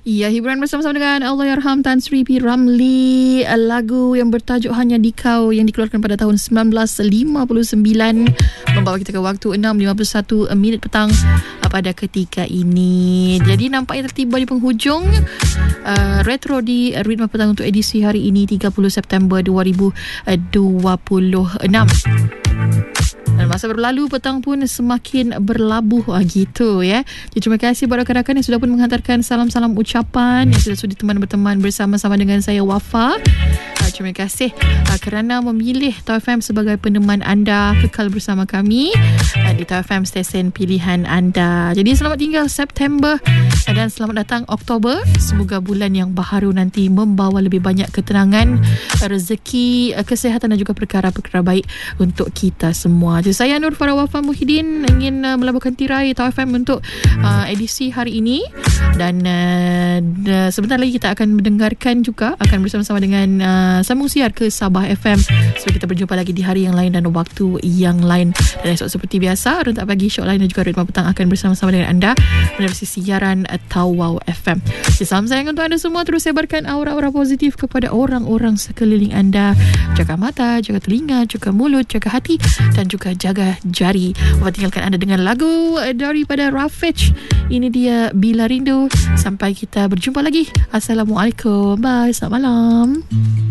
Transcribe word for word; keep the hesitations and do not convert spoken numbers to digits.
Ya, hiburan bersama-sama dengan Allahyarham Tan Sri P. Ramlee, lagu yang bertajuk Hanya Dikau yang dikeluarkan pada tahun sembilan belas lima puluh sembilan, membawa kita ke waktu enam lima puluh satu minit petang pada ketika ini. Jadi nampaknya tertiba di penghujung uh, retro di Ritma Petang untuk edisi hari ini tiga puluh September dua ribu dua puluh enam. Dan masa berlalu, petang pun semakin berlabuh gitu ya. Jadi, terima kasih buat rakan-rakan yang sudah pun menghantarkan salam-salam ucapan, yang sudah sudi teman berteman bersama-sama dengan saya Wafa. Uh, terima kasih uh, kerana memilih Tau F M sebagai peneman anda, kekal bersama kami uh, di Tau F M, stesen pilihan anda. Jadi selamat tinggal September uh, dan selamat datang Oktober. Semoga bulan yang baharu nanti membawa lebih banyak ketenangan, uh, rezeki, uh, kesihatan dan juga perkara-perkara baik untuk kita semua. Jadi saya Nur Farah Wafa Muhyiddin ingin uh, melabuhkan tirai Tau F M untuk uh, edisi hari ini, dan uh, uh, sebentar lagi kita akan mendengarkan juga, akan bersama-sama dengan uh, sambung siar ke Sabah F M. So kita berjumpa lagi di hari yang lain dan waktu yang lain. Dan esok seperti biasa, Rentak Pagi, Syok Lain dan juga Ritma Petang akan bersama-sama dengan anda menerusi siaran uh, Tawau F M. Jadi, salam sayang untuk anda semua. Terus sebarkan aura-aura positif kepada orang-orang sekeliling anda. Jaga mata, jaga telinga, jaga mulut, jaga hati dan juga jaga jari. Saya tinggalkan anda dengan lagu daripada Rafiq. Ini dia Bila Rindu. Sampai kita berjumpa lagi. Assalamualaikum. Bye. Selamat malam.